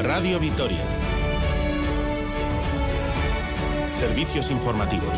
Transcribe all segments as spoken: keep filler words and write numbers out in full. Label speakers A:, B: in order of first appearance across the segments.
A: Radio Vitoria. Servicios informativos.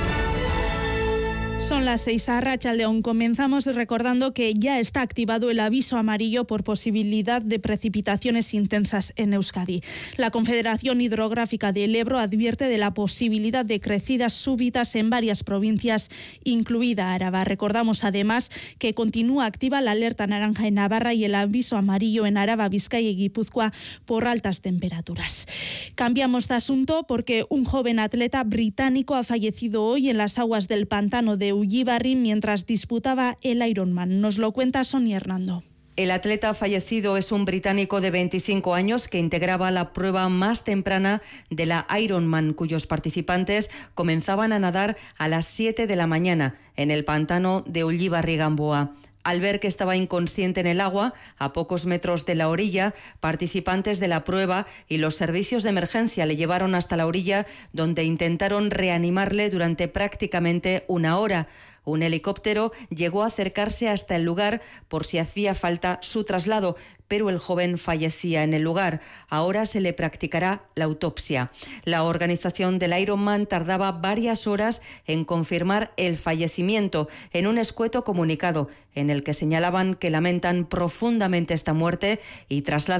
B: Son las seis, a Arratsaldeon. Comenzamos recordando que ya está activado el aviso amarillo por posibilidad de precipitaciones intensas en Euskadi. La Confederación Hidrográfica del Ebro advierte de la posibilidad de crecidas súbitas en varias provincias, incluida Araba. Recordamos además que continúa activa la alerta naranja en Navarra y el aviso amarillo en Araba, Vizcaya y Guipúzcoa por altas temperaturas. Cambiamos de asunto porque un joven atleta británico ha fallecido hoy en las aguas del pantano de Ullibarri mientras disputaba el Ironman. Nos lo cuenta Sonia Hernando.
C: El atleta fallecido es un británico de veinticinco años que integraba la prueba más temprana de la Ironman, cuyos participantes comenzaban a nadar a las siete de la mañana en el pantano de Ullibarri-Gamboa. Al ver que estaba inconsciente en el agua, a pocos metros de la orilla, participantes de la prueba y los servicios de emergencia le llevaron hasta la orilla, donde intentaron reanimarle durante prácticamente una hora. Un helicóptero llegó a acercarse hasta el lugar por si hacía falta su traslado, pero el joven fallecía en el lugar. Ahora se le practicará la autopsia. La organización del Ironman tardaba varias horas en confirmar el fallecimiento en un escueto comunicado en el que señalaban que lamentan profundamente esta muerte y trasladan